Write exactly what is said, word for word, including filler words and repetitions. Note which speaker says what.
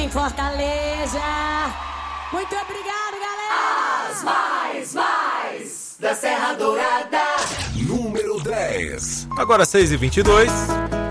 Speaker 1: em Fortaleza. Muito obrigado, galera!
Speaker 2: As mais, mais da Serra Dourada.
Speaker 3: Número dez.
Speaker 4: Agora seis e vinte e dois.